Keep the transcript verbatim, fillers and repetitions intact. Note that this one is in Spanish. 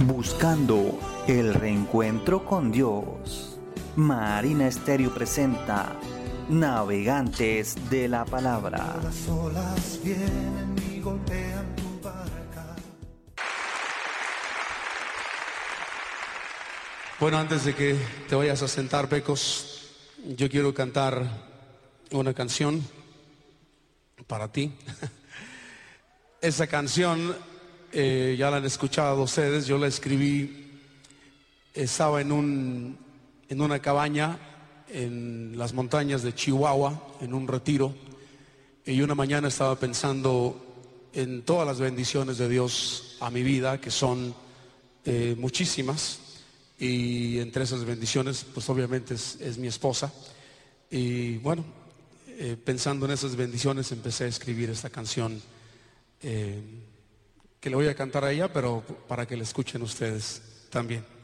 Buscando el reencuentro con Dios. Marina Estéreo presenta Navegantes de la Palabra. Las olas vienen y golpean tu barca. Bueno, antes de que te vayas a sentar, Pecos, yo quiero cantar una canción para ti. Esa canción eh, ya la han escuchado ustedes. Yo la escribí, estaba en un en una cabaña en las montañas de Chihuahua, en un retiro, y una mañana estaba pensando en todas las bendiciones de Dios a mi vida, que son eh, muchísimas, y entre esas bendiciones pues obviamente es, es mi esposa. Y bueno, eh, pensando en esas bendiciones empecé a escribir esta canción eh, que le voy a cantar a ella, pero para que la escuchen ustedes también.